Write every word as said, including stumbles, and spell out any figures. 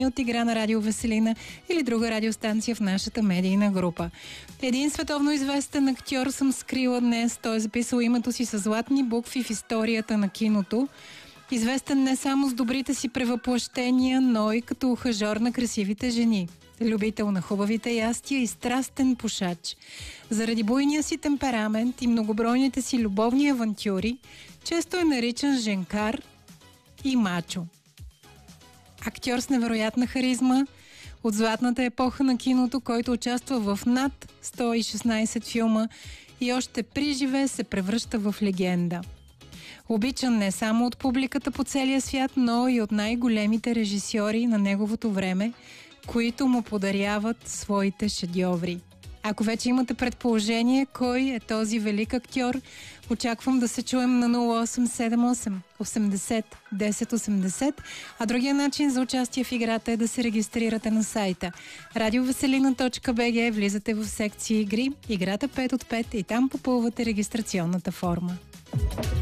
от игра на Радио Веселина или друга радиостанция в нашата медийна група. Един световно известен актьор съм скрила днес. Той е записал името си с златни букви в историята на киното. Известен не само с добрите си превъплъщения, но и като ухажор на красивите жени. Любител на хубавите ястия и страстен пушач. Заради буйния си темперамент и многобройните си любовни авантюри, често е наричан женкар и мачо. Актьор с невероятна харизма от златната епоха на киното, който участва в над сто и шестнайсет филма и още при живе се превръща в легенда. Обичан не само от публиката по целия свят, но и от най-големите режисьори на неговото време, които му подаряват своите шедьоври. Ако вече имате предположение кой е този велик актьор, очаквам да се чуем на нула осем седем осем осемдесет десет осемдесет, а другия начин за участие в играта е да се регистрирате на сайта радиовеселина точка би джи, влизате в секция игри, играта пет от пет и там попълвате регистрационната форма.